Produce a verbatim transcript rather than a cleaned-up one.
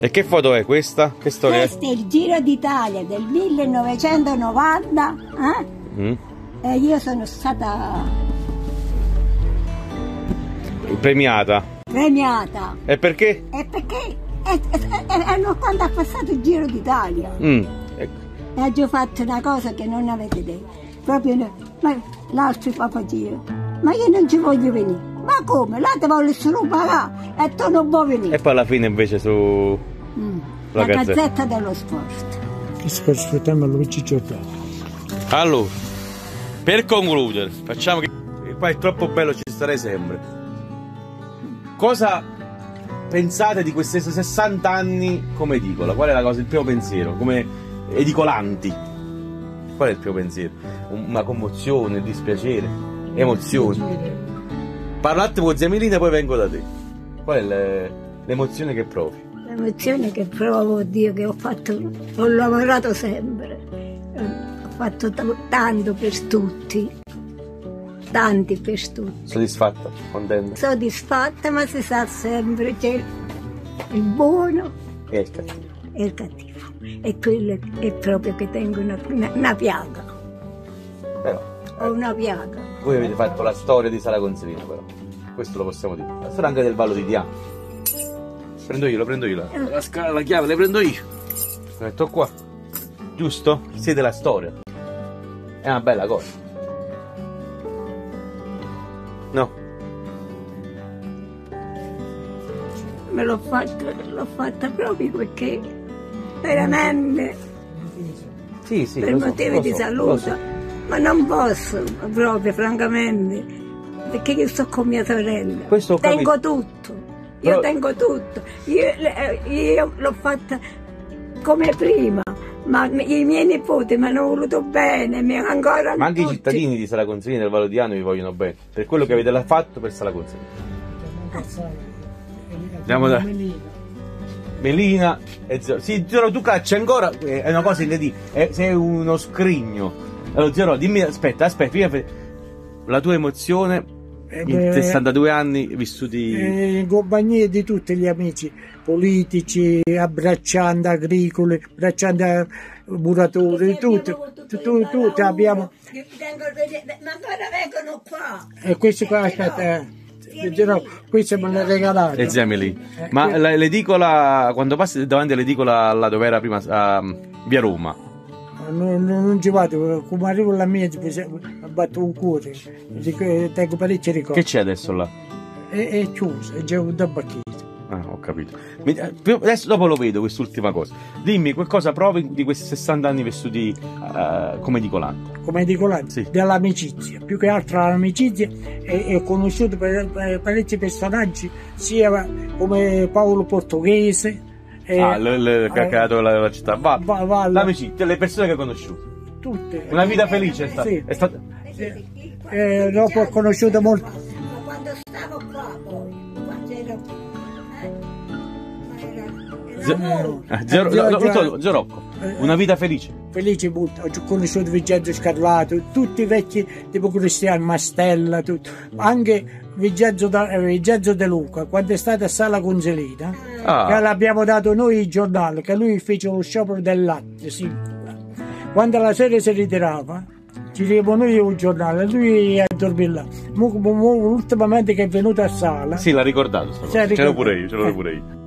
E che foto è questa? Che storia è? Questo è il Giro d'Italia del millenovecentonovanta, eh? Mm. E io sono stata premiata. Premiata. E perché? E perché è, è, è, è quando ha passato il Giro d'Italia. Mm. Ecco. E ho fatto una cosa che non avete idea. Proprio no. Ma l'altro Papa Giro. Ma io non ci voglio venire. Ma come? Là ti voglio solo pagare e tu non vuoi venire. E poi alla fine invece su mm. la, la gazzetta. gazzetta dello sport. Aspettiamo Luigi Giordano. Allora, per concludere, facciamo che poi è troppo bello, ci starei sempre. Cosa pensate di questi sessanta anni come edicola? Qual è la cosa, il primo pensiero? Come edicolanti? Qual è il primo pensiero? Una commozione, dispiacere, emozioni? Parlo un attimo con zia Melina e poi vengo da te. Qual è l'emozione che provi? L'emozione che provo, oddio, che ho fatto, ho lavorato sempre, ho fatto tanto per tutti, tanti per tutti. Soddisfatta? Contenta? Soddisfatta, ma si sa sempre, c'è il buono e il cattivo. E il cattivo. E quello è proprio che tengo una, una, una piaga. Però. Ho una piaga. Voi avete fatto la storia di Sala Consilina, però. Questo lo possiamo dire. La storia anche del Vallo di Diano. Prendo io, lo prendo io. La, la scala, la chiave, le prendo io. Lo metto qua. Giusto? Siete la storia. È una bella cosa. No. Me l'ho fatta, l'ho fatta proprio perché veramente sì, sì, per motivi so, di so, salute. So. Ma non posso proprio, francamente, perché io sto con mia sorella. Questo tengo tutto, io però... tengo tutto. Io, io l'ho fatta come prima, ma i miei nipoti mi hanno voluto bene, mi ancora. Ma anche tutti. I cittadini di Sala Consilina del Vallo di Diano vi vogliono bene, per quello che avete fatto per Sala Consilina. Andiamo da Melina e Zero. Sì, Zero, tu cacci ancora, è una cosa che ti sei uno scrigno. Allora Zero, dimmi, aspetta, aspetta, la tua emozione eh in sessantadue anni vissuti eh, in compagnia di tutti gli amici politici, abbracciando agricoli, abbracciando muratori, tutti, tutti, tutti abbiamo. Ma ancora vengono qua. E questi qua, aspetta, eh. Zero, questo me l'ha regalato. E Zemeli. Eh, ma l'edicola, quando passi davanti all'edicola là dove era prima, a via Roma? Non, non ci vado, come arrivo alla mia mi batto un cuore, tengo parecchi ricordi. Che c'è adesso là? È, è chiuso, è già un tabacchino. Ah, ho capito. Adesso dopo lo vedo quest'ultima cosa. Dimmi, qualcosa provi di questi sessanta anni vissuti uh, come edicolante? Come edicolante? Sì. Dell'amicizia, più che altro l'amicizia, e ho conosciuto parecchi personaggi, sia come Paolo Portoghese. Eh, ah, che ha creato la, la città. Va, va, va, l'amicizia, le persone che ho conosciuto. Tutte. Una vita felice è stata. Sì. È stata... Eh, eh, dopo ho conosciuto molto. Quando stavo qua poi, quando ero. Zorocco, una vita felice. Felice molto. Ho conosciuto Vincenzo Scarlato, tutti i vecchi tipo Cristiano Mastella, tutto. Anche Vincenzo, Vincenzo De Luca, quando è stata a Sala Consilina, ah. che l'abbiamo dato noi il giornale, che lui fece lo sciopero del latte, sì. Quando la sera si ritirava, ci diamo noi un giornale, lui a dormire là. Ultimamente che è venuto a Sala. Sì, l'ha ricordato, c'ero pure io, c'ero eh. pure io.